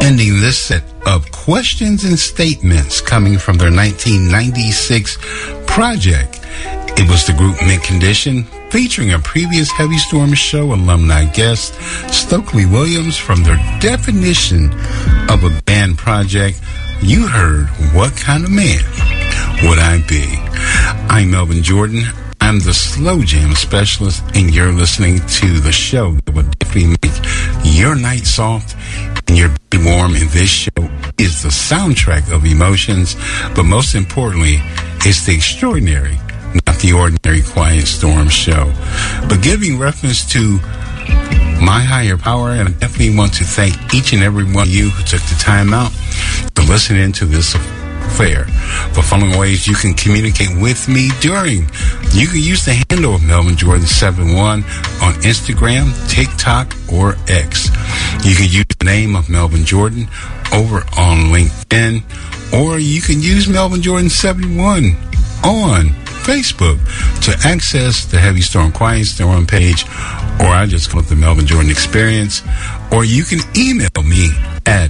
ending this set of questions and statements coming from their 1996 project. It was the group Mint Condition, featuring a previous Heavy Storm show alumni guest, Stokely Williams. From their definition of a band project, you heard What Kind of Man Would I Be? I'm Melvin Jordan. I'm the Slow Jam Specialist, and you're listening to the show that will definitely make your night soft and your body warm. And this show is the soundtrack of emotions, but most importantly, it's the extraordinary, not the ordinary Quiet Storm show. But giving reference to my higher power, and I definitely want to thank each and every one of you who took the time out to listen into this affair. For following ways you can communicate with me you can use the handle of Melvin Jordan 71 on Instagram, TikTok, or X. You can use the name of Melvin Jordan over on LinkedIn, or you can use Melvin Jordan 71 on Facebook to access the Heavy Storm Quiet Storm page, or I just call it the Melvin Jordan Experience, or you can email me at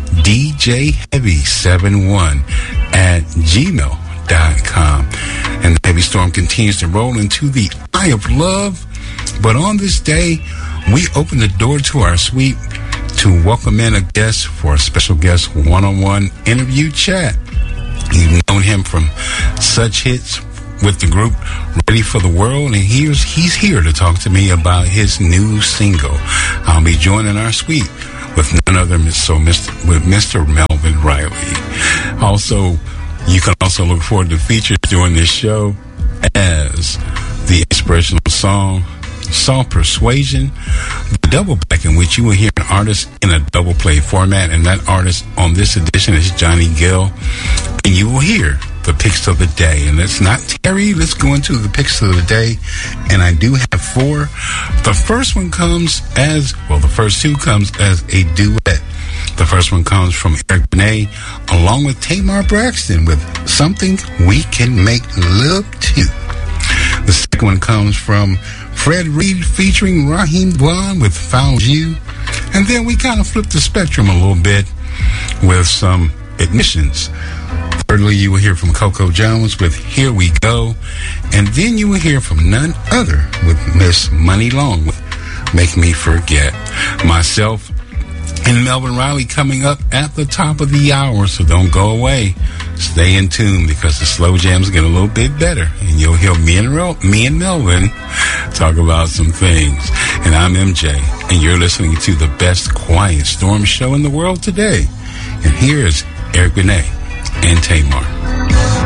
djheavy71@gmail.com. And the Heavy Storm continues to roll into the Eye of Love. But on this day, we open the door to our suite to welcome in a guest for a special guest one-on-one interview chat. You've known him from such hits with the group Ready for the World, and he's here to talk to me about his new single. I'll be joining our suite with none other with Mr. Melvin Riley. Also, you can also look forward to features during this show as the inspirational song Persuasion, the double back in which you will hear an artist in a double play format, and that artist on this edition is Johnny Gill, and you will hear the picks of the day. And let's not tarry, let's go into the picks of the day, and I do have 4. The first one comes the first 2 comes as a duet. The first one comes from Eric Benet along with Tamar Braxton with Something We Can Make Love To. The second one comes from Fred Reed featuring Raheem Dwan with Found You. And then we kind of flip the spectrum a little bit with some admissions. Thirdly, you will hear from Coco Jones with Here We Go. And then you will hear from none other with Miss Money Long with Make Me Forget. Myself and Melvin Riley coming up at the top of the hour, so don't go away. Stay in tune because the slow jams get a little bit better, and you'll hear me and Melvin talk about some things. And I'm MJ, and you're listening to the best Quiet Storm show in the world today. And here's Eric Benet and Tamar.